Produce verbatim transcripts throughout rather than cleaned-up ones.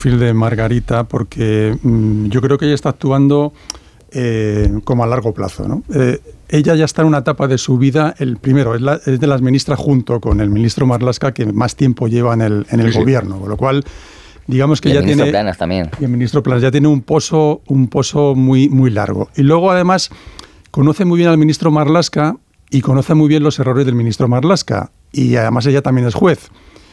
perfil de Margarita porque mmm, yo creo que ella está actuando eh, como a largo plazo, ¿no? Eh, ella ya está en una etapa de su vida, el primero, es, la, es de las ministras junto con el ministro Marlaska que más tiempo lleva en el, en el sí, gobierno, con lo cual digamos que y ya el tiene... ministro Planas también. Y el ministro Planas ya tiene un pozo, un pozo muy, muy largo. Y luego además conoce muy bien al ministro Marlaska y conoce muy bien los errores del ministro Marlaska. Y además ella también es juez.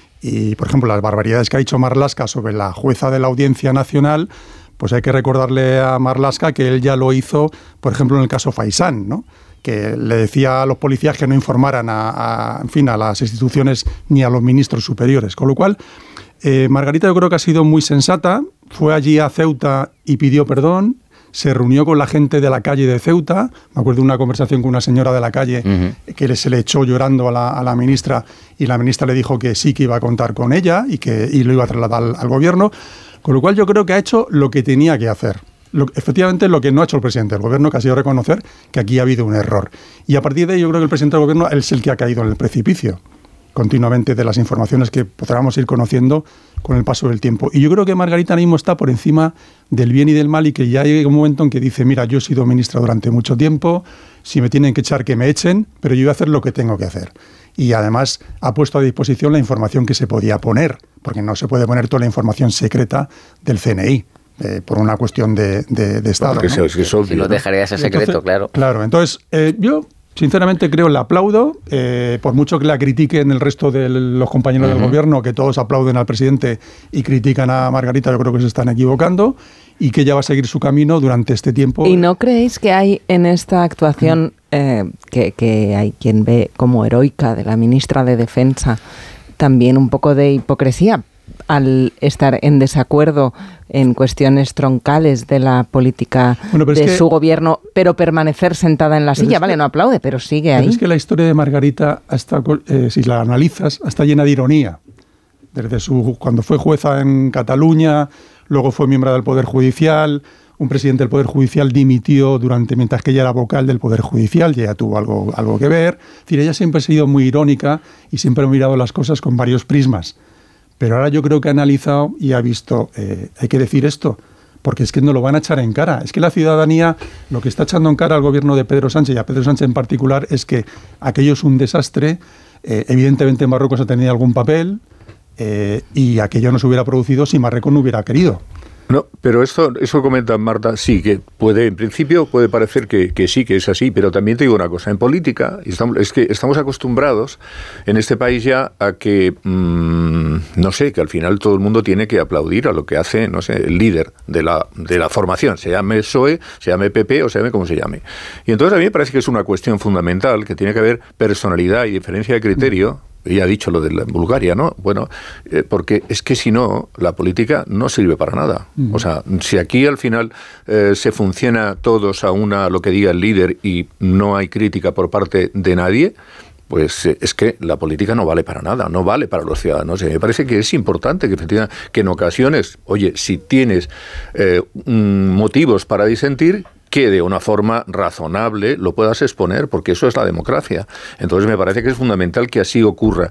Y, por ejemplo, las barbaridades que ha dicho Marlaska sobre la jueza de la Audiencia Nacional, pues hay que recordarle a Marlaska que él ya lo hizo, por ejemplo, en el caso Faisán, ¿no? Que le decía a los policías que no informaran a, a, en fin, a las instituciones ni a los ministros superiores. Con lo cual, eh, Margarita yo creo que ha sido muy sensata, fue allí a Ceuta y pidió perdón, se reunió con la gente de la calle de Ceuta. Me acuerdo de una conversación con una señora de la calle uh-huh. que se le echó llorando a la, a la ministra y la ministra le dijo que sí, que iba a contar con ella y que y lo iba a trasladar al, al gobierno. Con lo cual yo creo que ha hecho lo que tenía que hacer. Lo, efectivamente, lo que no ha hecho el presidente del gobierno, que ha sido reconocer que aquí ha habido un error. Y a partir de ahí yo creo que el presidente del gobierno es el que ha caído en el precipicio continuamente de las informaciones que podríamos ir conociendo con el paso del tiempo. Y yo creo que Margarita mismo está por encima del bien y del mal y que ya llega un momento en que dice, mira, yo he sido ministra durante mucho tiempo, si me tienen que echar que me echen, pero yo voy a hacer lo que tengo que hacer. Y además ha puesto a disposición la información que se podía poner, porque no se puede poner toda la información secreta del C N I. Eh, por una cuestión de, de, de Estado. Porque ¿no? Es, es obvio, si no dejaría ese secreto, entonces, claro. Claro, entonces eh, yo sinceramente creo, le aplaudo, eh, por mucho que la critiquen el resto de los compañeros uh-huh. del gobierno, que todos aplauden al presidente y critican a Margarita, yo creo que se están equivocando y que ella va a seguir su camino durante este tiempo. ¿Y no creéis que hay en esta actuación, eh, que, que hay quien ve como heroica de la ministra de Defensa, también un poco de hipocresía al estar en desacuerdo en cuestiones troncales de la política bueno, de que, su gobierno, pero permanecer sentada en la silla? Es vale, que, no aplaude, pero sigue pero ahí. Es que la historia de Margarita, hasta, eh, si la analizas, está llena de ironía. Desde su cuando fue jueza en Cataluña, luego fue miembro del Poder Judicial, un presidente del Poder Judicial dimitió durante mientras que ella era vocal del Poder Judicial, y ella tuvo algo, algo que ver. Es decir, ella siempre ha sido muy irónica y siempre ha mirado las cosas con varios prismas. Pero ahora yo creo que ha analizado y ha visto, eh, hay que decir esto, porque es que no lo van a echar en cara. Es que la ciudadanía lo que está echando en cara al gobierno de Pedro Sánchez y a Pedro Sánchez en particular es que aquello es un desastre. Eh, evidentemente Marruecos ha tenido algún papel eh, y aquello no se hubiera producido si Marruecos no hubiera querido. No, pero esto, eso comenta Marta, sí, que puede, en principio puede parecer que, que sí, que es así, pero también te digo una cosa, en política, estamos, es que estamos acostumbrados en este país ya a que, mmm, no sé, que al final todo el mundo tiene que aplaudir a lo que hace, no sé, el líder de la, de la formación, se llame P S O E, se llame P P o se llame como se llame. Y entonces a mí me parece que es una cuestión fundamental, que tiene que haber personalidad y diferencia de criterio. Ella ha dicho lo de la Bulgaria, ¿no? Bueno, eh, porque es que si no, la política no sirve para nada. Uh-huh. O sea, si aquí al final eh, se funciona todos a una lo que diga el líder y no hay crítica por parte de nadie, pues eh, es que la política no vale para nada, no vale para los ciudadanos. Eh, me parece que es importante que, efectivamente, que en ocasiones, oye, si tienes eh, motivos para disentir, que de una forma razonable lo puedas exponer, porque eso es la democracia. Entonces me parece que es fundamental que así ocurra.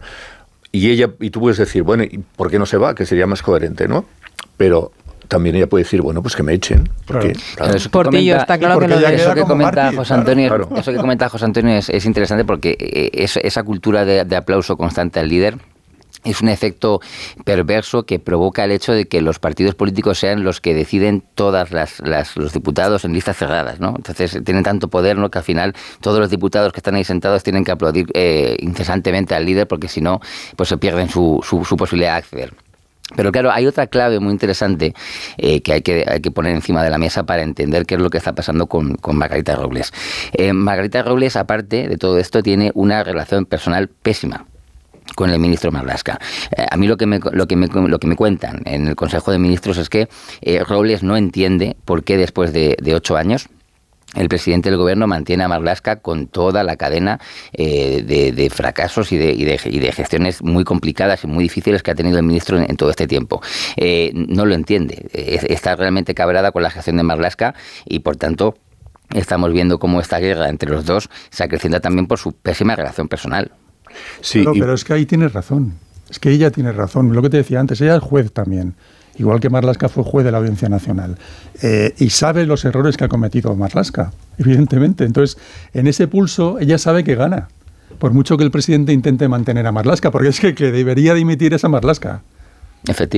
Y ella, y tú puedes decir, bueno, ¿y por qué no se va? Que sería más coherente, ¿no? Pero también ella puede decir, bueno, pues que me echen. Porque, claro. Claro. Eso que Portillo comenta, está claro que lo eso que comenta Martí, José Antonio, claro. Eso que comenta José Antonio es, es interesante porque es, esa cultura de, de aplauso constante al líder es un efecto perverso que provoca el hecho de que los partidos políticos sean los que deciden todas las, las los diputados en listas cerradas, ¿no? Entonces tienen tanto poder, ¿no?, que al final todos los diputados que están ahí sentados tienen que aplaudir eh, incesantemente al líder, porque si no, pues se pierden su, su, su posibilidad de acceder. Pero claro, hay otra clave muy interesante eh, que, hay que hay que poner encima de la mesa para entender qué es lo que está pasando con, con Margarita Robles. Eh, Margarita Robles, aparte de todo esto, tiene una relación personal pésima con el ministro Marlaska. Eh, a mí lo que me lo que me lo que me cuentan en el Consejo de Ministros es que eh, Robles no entiende por qué después de, de ocho años el presidente del gobierno mantiene a Marlaska con toda la cadena eh, de, de fracasos y de, y, de, y de gestiones muy complicadas y muy difíciles que ha tenido el ministro en, en todo este tiempo. Eh, no lo entiende. Eh, está realmente cabreada con la gestión de Marlaska y, por tanto, estamos viendo cómo esta guerra entre los dos se acrecienta también por su pésima relación personal. Sí, pero, y... pero es que ahí tienes razón. Es que ella tiene razón. Lo que te decía antes, ella es juez también. igual que Marlaska fue juez de la Audiencia Nacional, eh, y sabe los errores que ha cometido Marlaska, evidentemente. Entonces, en ese pulso, ella sabe que gana, por mucho que el presidente intente mantener a Marlaska, porque es que, que debería dimitir esa Marlaska. Efectivamente.